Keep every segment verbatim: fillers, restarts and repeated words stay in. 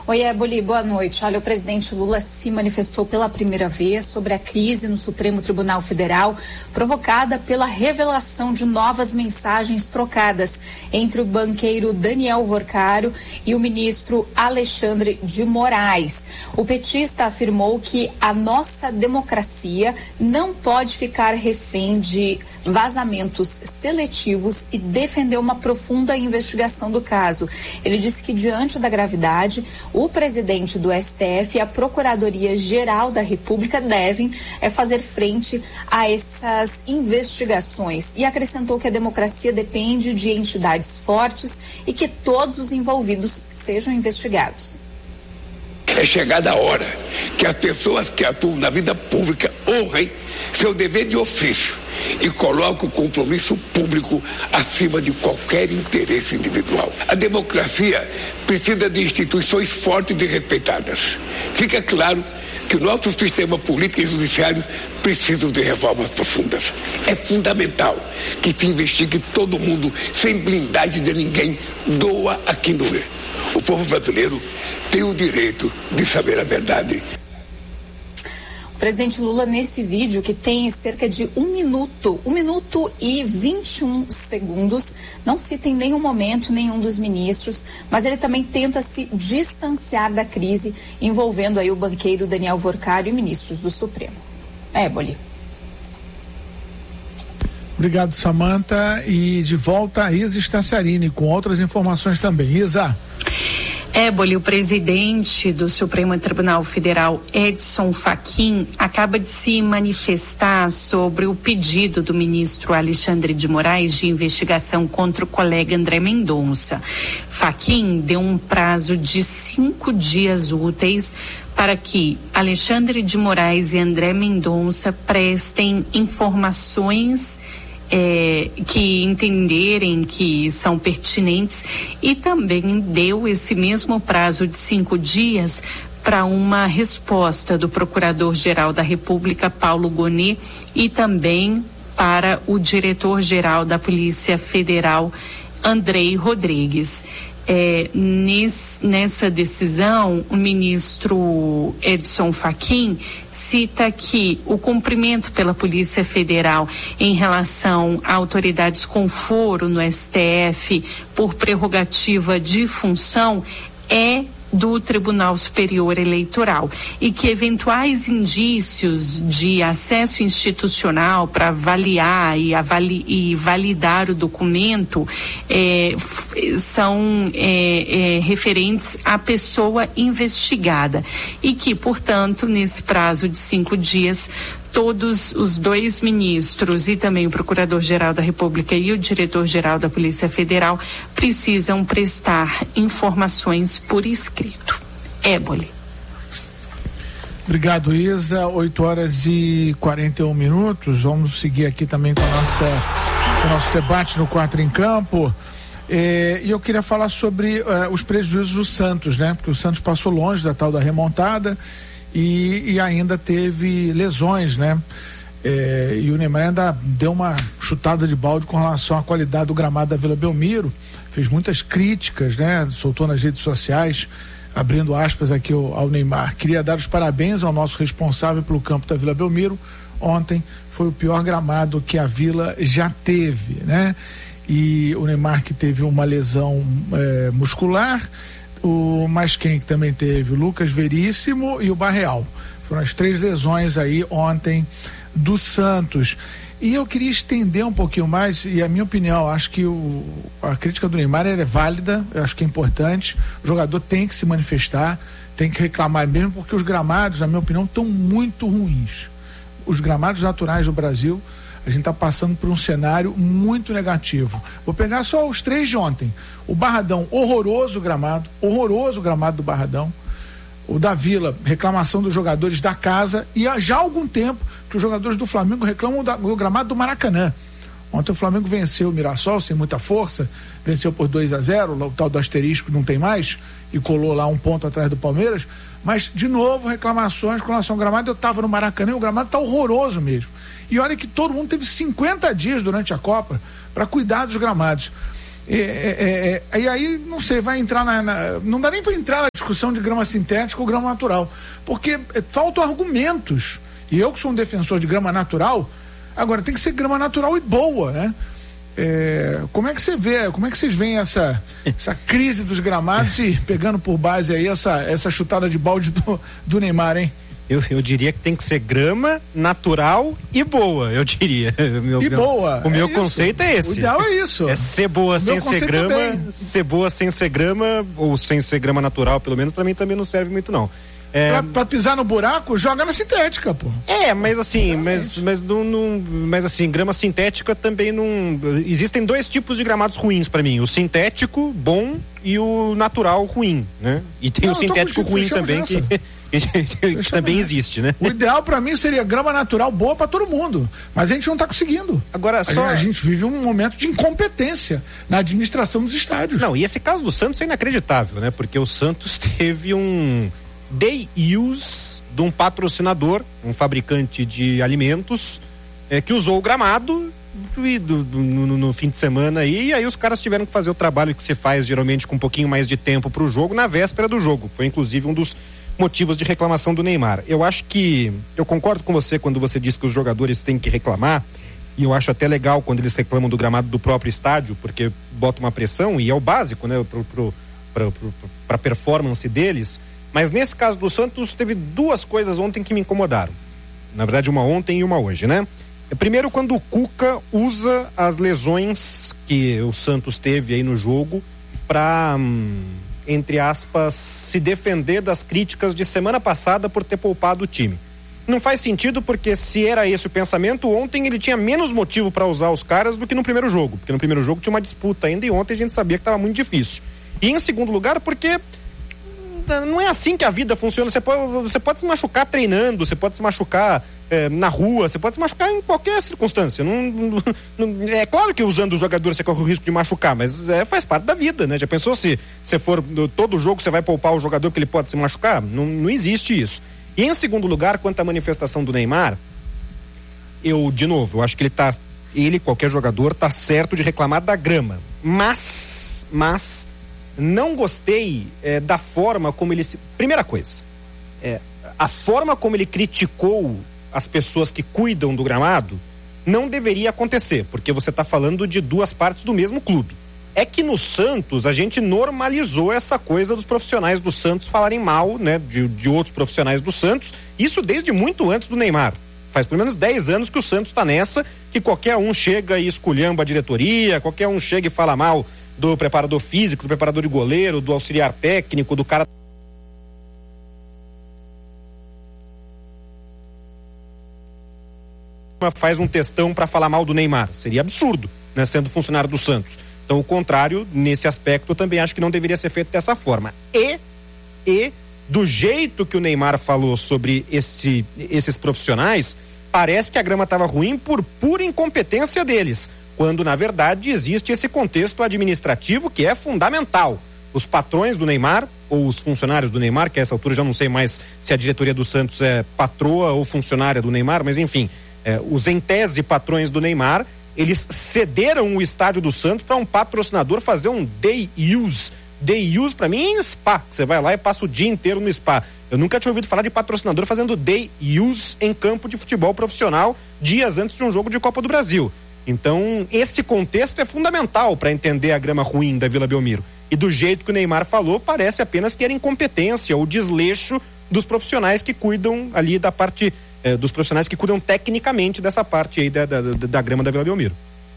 Oi, Éboli, boa noite. Olha, o presidente Lula se manifestou pela primeira vez sobre a crise no Supremo Tribunal Federal, provocada pela revelação de novas mensagens trocadas entre o banqueiro Daniel Vorcário e o ministro Alexandre de Moraes. O petista afirmou que a nossa democracia não pode ficar refém de vazamentos seletivos e defendeu uma profunda investigação do caso. Ele disse que, diante da gravidade, o presidente do S T F e a Procuradoria-Geral da República devem é, fazer frente a essas investigações e acrescentou que a democracia depende de entidades fortes e que todos os envolvidos sejam investigados. É chegada a hora que as pessoas que atuam na vida pública honrem seu dever de ofício e coloquem o compromisso público acima de qualquer interesse individual. A democracia precisa de instituições fortes e respeitadas. Fica claro que o nosso sistema político e judiciário precisam de reformas profundas. É fundamental que se investigue todo mundo sem blindagem de ninguém, doa a quem doer. O povo brasileiro tem o direito de saber a verdade. O presidente Lula, nesse vídeo, que tem cerca de um minuto, um minuto e vinte e um segundos, não cita em nenhum momento nenhum dos ministros, mas ele também tenta se distanciar da crise envolvendo aí o banqueiro Daniel Vorcário e ministros do Supremo. Éboli. Obrigado, Samantha. E de volta a Isa Stanciarini com outras informações também. Isa. Éboli, o presidente do Supremo Tribunal Federal, Edson Fachin, acaba de se manifestar sobre o pedido do ministro Alexandre de Moraes de investigação contra o colega André Mendonça. Fachin deu um prazo de cinco dias úteis para que Alexandre de Moraes e André Mendonça prestem informações É, que entenderem que são pertinentes, e também deu esse mesmo prazo de cinco dias para uma resposta do Procurador-Geral da República, Paulo Gonet, e também para o Diretor-Geral da Polícia Federal, Andrei Rodrigues. É, nesse, nessa decisão, o ministro Edson Fachin cita que o cumprimento pela Polícia Federal em relação a autoridades com foro no S T F por prerrogativa de função é do Tribunal Superior Eleitoral, e que eventuais indícios de acesso institucional para avaliar e, avali, e validar o documento eh, f, são eh, eh, referentes à pessoa investigada, e que, portanto, nesse prazo de cinco dias, todos os dois ministros e também o Procurador-Geral da República e o Diretor-Geral da Polícia Federal precisam prestar informações por escrito. Éboli. Obrigado, Isa. oito horas e quarenta e um minutos. Vamos seguir aqui também com, a nossa, com o nosso debate no Quatro em Campo. E eu queria falar sobre uh, os prejuízos do Santos, né? Porque o Santos passou longe da tal da remontada e, e ainda teve lesões, né? É, e o Neymar ainda deu uma chutada de balde com relação à qualidade do gramado da Vila Belmiro, fez muitas críticas, né? Soltou nas redes sociais, abrindo aspas aqui ao, ao Neymar. Queria dar os parabéns ao nosso responsável pelo campo da Vila Belmiro. Ontem foi o pior gramado que a Vila já teve, né? E o Neymar, que teve uma lesão é, muscular, o mais quem que também teve? O Lucas Veríssimo e o Barreal. Foram as três lesões aí ontem do Santos. E eu queria estender um pouquinho mais, e a minha opinião, acho que o, a crítica do Neymar é válida, eu acho que é importante. O jogador tem que se manifestar, tem que reclamar mesmo, porque os gramados, na minha opinião, estão muito ruins. Os gramados naturais do Brasil, a gente está passando por um cenário muito negativo. Vou pegar só os três de ontem. O Barradão, horroroso gramado, horroroso gramado do Barradão. O da Vila, reclamação dos jogadores da casa, e há já algum tempo que os jogadores do Flamengo reclamam da, do gramado do Maracanã. Ontem o Flamengo venceu o Mirassol sem muita força, venceu por dois a zero, o tal do asterisco não tem mais, e colou lá um ponto atrás do Palmeiras, mas de novo reclamações com relação ao gramado. Eu estava no Maracanã e o gramado está horroroso mesmo. E olha que todo mundo teve cinquenta dias durante a Copa para cuidar dos gramados. É, é, é, e aí, não sei, vai entrar na, na... Não dá nem para entrar na discussão de grama sintética ou grama natural, porque é, faltam argumentos. E eu que sou um defensor de grama natural, agora tem que ser grama natural e boa, né? É, como é que você vê, como é que vocês veem essa, essa crise dos gramados e pegando por base aí essa, essa chutada de balde do, do Neymar, hein? Eu, eu diria que tem que ser grama natural e boa, eu diria. Meu, e meu, boa. O meu é conceito é esse. O ideal é isso. É ser boa o sem ser grama, também. Ser boa sem ser grama, ou sem ser grama natural, pelo menos pra mim também não serve muito não. É... Pra, pra pisar no buraco, joga na sintética, pô. É, mas assim, mas, mas, não, não, mas assim, grama sintética também não... Existem dois tipos de gramados ruins pra mim, o sintético bom e o natural ruim, né? E tem não, o sintético ruim também que, que também nessa. Existe, né? O ideal pra mim seria grama natural boa pra todo mundo, mas a gente não tá conseguindo. Agora, a, só... gente, a gente vive um momento de incompetência na administração dos estádios. Não, e esse caso do Santos é inacreditável, né? Porque o Santos teve um... day use de um patrocinador, um fabricante de alimentos, é, que usou o gramado e do, do, no, no fim de semana aí, e aí os caras tiveram que fazer o trabalho que se faz geralmente com um pouquinho mais de tempo pro jogo, na véspera do jogo. Foi inclusive um dos motivos de reclamação do Neymar. Eu acho que, eu concordo com você quando você diz que os jogadores têm que reclamar, e eu acho até legal quando eles reclamam do gramado do próprio estádio, porque bota uma pressão, e é o básico, né, pro, pro, pro, pro, pra performance deles. Mas nesse caso do Santos, teve duas coisas ontem que me incomodaram. Na verdade, uma ontem e uma hoje, né? Primeiro, quando o Cuca usa as lesões que o Santos teve aí no jogo para, hum, entre aspas, se defender das críticas de semana passada por ter poupado o time. Não faz sentido, porque se era esse o pensamento, ontem ele tinha menos motivo para usar os caras do que no primeiro jogo. Porque no primeiro jogo tinha uma disputa ainda e ontem a gente sabia que estava muito difícil. E em segundo lugar, porque... não é assim que a vida funciona. Você pode, você pode se machucar treinando, você pode se machucar é, na rua, você pode se machucar em qualquer circunstância. Não, não, não, é claro que usando o jogador você corre o risco de machucar, mas é, faz parte da vida, né? Já pensou se você for todo jogo você vai poupar o jogador porque ele pode se machucar? Não, não existe isso. E em segundo lugar, quanto à manifestação do Neymar, eu, de novo, eu acho que ele tá, ele, qualquer jogador, tá certo de reclamar da grama. Mas, mas não gostei é, da forma como ele se... Primeira coisa, é, a forma como ele criticou as pessoas que cuidam do gramado não deveria acontecer, porque você está falando de duas partes do mesmo clube. É que no Santos a gente normalizou essa coisa dos profissionais do Santos falarem mal, né, de, de outros profissionais do Santos, isso desde muito antes do Neymar. Faz pelo menos dez anos que o Santos está nessa, que qualquer um chega e esculhamba a diretoria, qualquer um chega e fala mal do preparador físico, do preparador de goleiro, do auxiliar técnico, do cara... faz um textão para falar mal do Neymar. Seria absurdo, né, sendo funcionário do Santos. Então, o contrário, nesse aspecto, eu também acho que não deveria ser feito dessa forma. E, e do jeito que o Neymar falou sobre esse, esses profissionais, parece que a grama estava ruim por pura incompetência deles, quando, na verdade, existe esse contexto administrativo que é fundamental. Os patrões do Neymar, ou os funcionários do Neymar, que a essa altura já não sei mais se a diretoria do Santos é patroa ou funcionária do Neymar, mas enfim, é, os em tese patrões do Neymar, eles cederam o estádio do Santos para um patrocinador fazer um day use. Day use para mim é em spa, você vai lá e passa o dia inteiro no spa. Eu nunca tinha ouvido falar de patrocinador fazendo day use em campo de futebol profissional dias antes de um jogo de Copa do Brasil. Então, esse contexto é fundamental para entender a grama ruim da Vila Belmiro. E do jeito que o Neymar falou, parece apenas que era incompetência ou desleixo dos profissionais que cuidam ali da parte, eh, dos profissionais que cuidam tecnicamente dessa parte aí da, da, da, da grama da Vila Belmiro.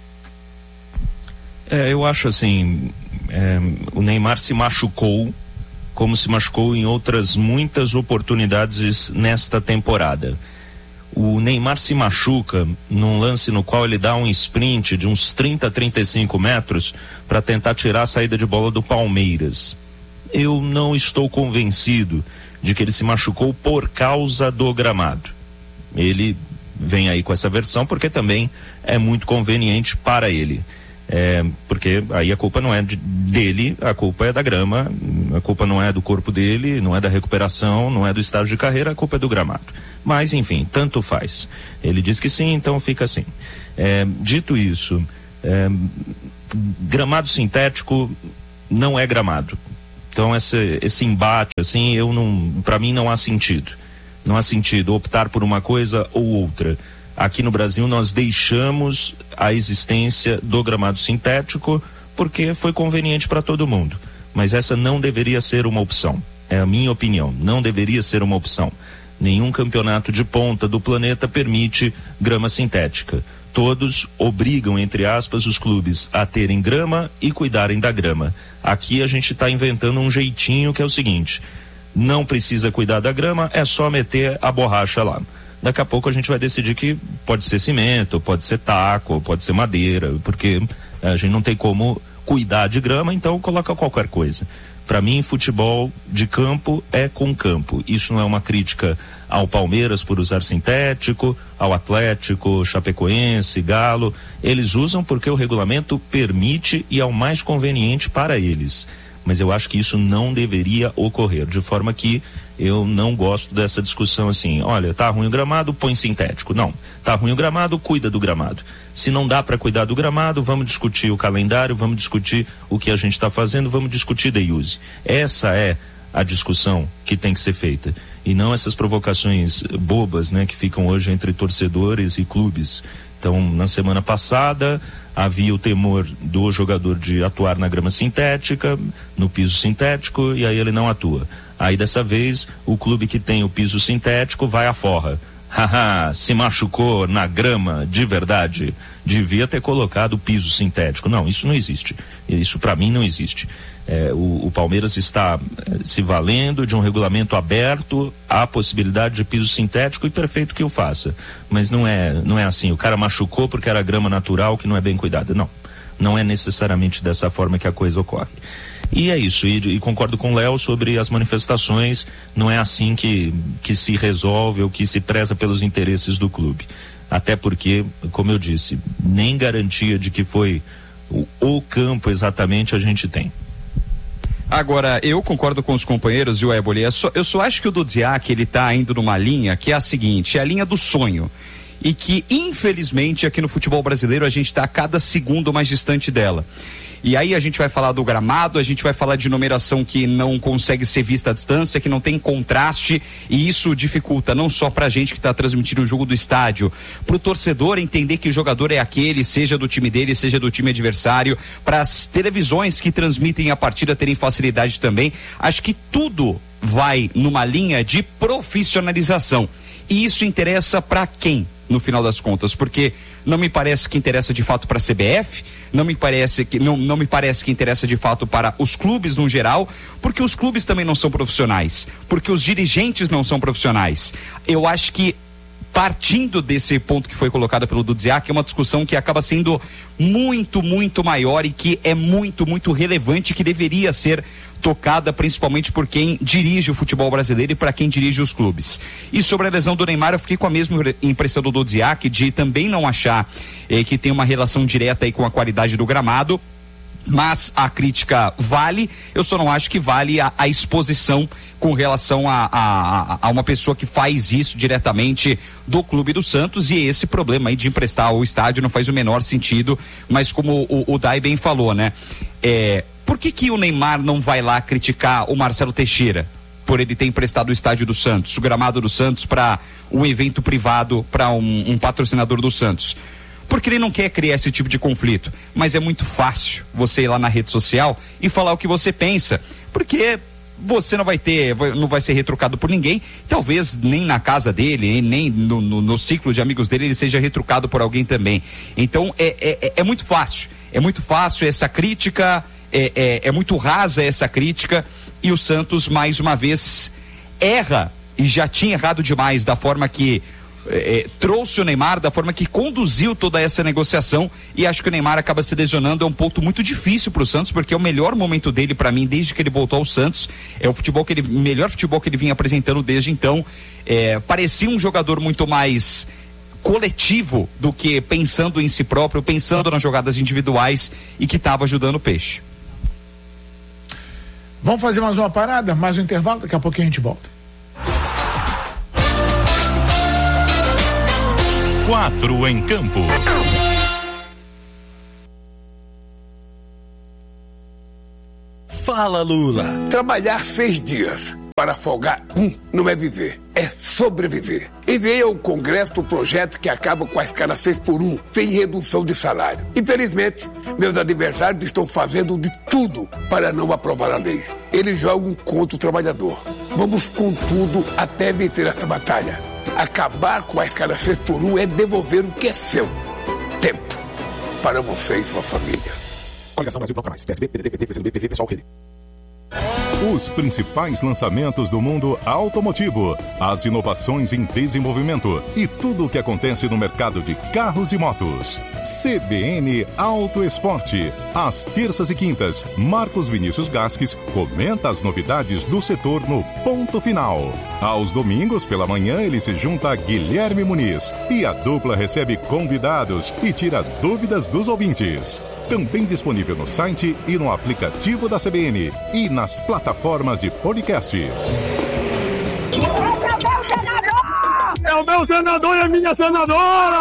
É, eu acho assim, é, o Neymar se machucou como se machucou em outras muitas oportunidades nesta temporada. O Neymar se machuca num lance no qual ele dá um sprint de uns trinta, trinta e cinco metros para tentar tirar a saída de bola do Palmeiras. Eu não estou convencido de que ele se machucou por causa do gramado. Ele vem aí com essa versão porque também é muito conveniente para ele. É, porque aí a culpa não é de, dele, a culpa é da grama, a culpa não é do corpo dele, não é da recuperação, não é do estágio de carreira, a culpa é do gramado. Mas enfim, tanto faz. Ele diz que sim, então fica assim. É, dito isso, é, gramado sintético não é gramado. Então esse, esse embate, assim, eu não, para mim não há sentido. Não há sentido optar por uma coisa ou outra. Aqui no Brasil nós deixamos a existência do gramado sintético porque foi conveniente para todo mundo. Mas essa não deveria ser uma opção. É a minha opinião. Não deveria ser uma opção. Nenhum campeonato de ponta do planeta permite grama sintética. Todos obrigam, entre aspas, os clubes a terem grama e cuidarem da grama. Aqui a gente está inventando um jeitinho que é o seguinte: não precisa cuidar da grama, é só meter a borracha lá. Daqui a pouco a gente vai decidir que pode ser cimento, pode ser taco, pode ser madeira, porque a gente não tem como cuidar de grama, então coloca qualquer coisa. Para mim, futebol de campo é com campo. Isso não é uma crítica ao Palmeiras por usar sintético, ao Atlético, Chapecoense, Galo. Eles usam porque o regulamento permite e é o mais conveniente para eles. Mas eu acho que isso não deveria ocorrer, de forma que eu não gosto dessa discussão assim, olha, tá ruim o gramado, põe sintético. Não, tá ruim o gramado, cuida do gramado. Se não dá para cuidar do gramado, vamos discutir o calendário, vamos discutir o que a gente está fazendo, vamos discutir day use. Essa é a discussão que tem que ser feita. E não essas provocações bobas, né, que ficam hoje entre torcedores e clubes. Então, na semana passada, havia o temor do jogador de atuar na grama sintética, no piso sintético, e aí ele não atua. Aí dessa vez, o clube que tem o piso sintético vai à forra. Haha, se machucou na grama de verdade. Devia ter colocado o piso sintético. Não, isso não existe. Isso para mim não existe. É, o, o Palmeiras está é, se valendo de um regulamento aberto à possibilidade de piso sintético, e perfeito que o faça. Mas não é, não é assim. O cara machucou porque era grama natural que não é bem cuidada. Não. Não é necessariamente dessa forma que a coisa ocorre. E é isso, e, e concordo com o Léo sobre as manifestações. Não é assim que, que se resolve ou que se preza pelos interesses do clube. Até porque, como eu disse, nem garantia de que foi o, o campo exatamente a gente tem. Agora, eu concordo com os companheiros, viu, Éboli? Eu só, eu só acho que o Dudziak, ele tá indo numa linha que é a seguinte, é a linha do sonho. E que, infelizmente, aqui no futebol brasileiro, a gente está a cada segundo mais distante dela. E aí a gente vai falar do gramado, a gente vai falar de numeração que não consegue ser vista à distância, que não tem contraste, e isso dificulta não só pra gente que está transmitindo o jogo do estádio, pro torcedor entender que o jogador é aquele, seja do time dele, seja do time adversário, para as televisões que transmitem a partida terem facilidade também. Acho que tudo vai numa linha de profissionalização. E isso interessa para quem, no final das contas? Porque não me parece que interessa de fato para a C B F, não me parece que não, não me parece que interessa de fato para os clubes no geral, porque os clubes também não são profissionais, porque os dirigentes não são profissionais. Eu acho que, partindo desse ponto que foi colocado pelo Dudziak, é uma discussão que acaba sendo muito, muito maior e que é muito, muito relevante, que deveria ser tocada principalmente por quem dirige o futebol brasileiro e para quem dirige os clubes. E sobre a lesão do Neymar, eu fiquei com a mesma impressão do Dudziak, de também não achar eh, que tem uma relação direta aí com a qualidade do gramado, mas a crítica vale. Eu só não acho que vale a, a exposição com relação a, a, a uma pessoa que faz isso diretamente do Clube do Santos, e esse problema aí de emprestar ao estádio não faz o menor sentido, mas como o, o Dai bem falou, né? É, por que que o Neymar não vai lá criticar o Marcelo Teixeira por ele ter emprestado o estádio do Santos, o gramado do Santos, para um evento privado, para um, um patrocinador do Santos? Porque ele não quer criar esse tipo de conflito. Mas é muito fácil você ir lá na rede social e falar o que você pensa, porque você não vai ter, não vai ser retrucado por ninguém. Talvez nem na casa dele, nem no, no, no ciclo de amigos dele ele seja retrucado por alguém também. Então é, é, é muito fácil, é muito fácil essa crítica, é, é, é muito rasa essa crítica, e o Santos mais uma vez erra, e já tinha errado demais da forma que É, trouxe o Neymar, da forma que conduziu toda essa negociação, e acho que o Neymar acaba se lesionando. É um ponto muito difícil para o Santos, porque é o melhor momento dele para mim desde que ele voltou ao Santos, é o futebol que ele, melhor futebol que ele vinha apresentando desde então. É, parecia um jogador muito mais coletivo do que pensando em si próprio, pensando nas jogadas individuais, e que estava ajudando o Peixe. Vamos fazer mais uma parada, mais um intervalo, daqui a pouquinho a gente volta. Quatro em campo. Fala, Lula. Trabalhar seis dias para folgar um não é viver, é sobreviver. Enviei ao Congresso o projeto que acaba com a escala seis por um, sem redução de salário. Infelizmente, meus adversários estão fazendo de tudo para não aprovar a lei. Eles jogam contra o trabalhador. Vamos com tudo até vencer essa batalha. Acabar com a escala seis por um é devolver o que é seu. Tempo para você e sua família. Coligação Brasil Bloco Mais, P S B, P D T, P T, P C do B, P V, Pessoal, Rede. Os principais lançamentos do mundo automotivo, as inovações em desenvolvimento e tudo o que acontece no mercado de carros e motos. C B N Auto Esporte. Às terças e quintas, Marcos Vinícius Gasques comenta as novidades do setor no Ponto Final. Aos domingos, pela manhã, ele se junta a Guilherme Muniz e a dupla recebe convidados e tira dúvidas dos ouvintes. Também disponível no site e no aplicativo da C B N e nas plataformas de podcasts. É o meu senador e a minha senadora!